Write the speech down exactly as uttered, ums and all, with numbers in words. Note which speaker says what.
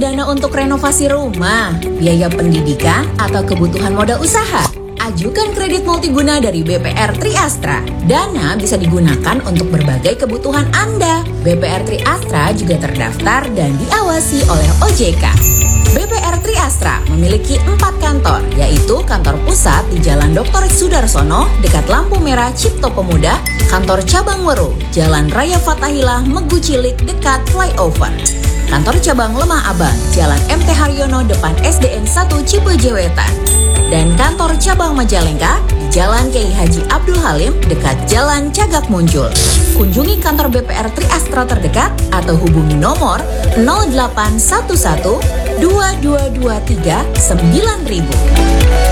Speaker 1: dana untuk renovasi rumah, biaya pendidikan, atau kebutuhan modal usaha? Ajukan kredit multiguna dari B P R Triastra. Dana bisa digunakan untuk berbagai kebutuhan Anda. B P R Triastra juga terdaftar dan diawasi oleh O J K. B P R Triastra memiliki empat kantor, yaitu kantor pusat di Jalan Doktor Sudarsono, dekat lampu merah Cipto Pemuda, kantor cabang Weru, Jalan Raya Fathahilah, Megu Cilik, dekat flyover. Kantor cabang Lemah Abang, Jalan M T Haryono, depan S D N satu Cipeje Wetan. Dan kantor cabang Majalengka di Jalan Kiai Haji Abdul Halim, dekat Jalan Cagak Muncul. Kunjungi kantor B P R Triastra terdekat atau hubungi nomor nol delapan satu satu dua dua dua tiga sembilan ribu.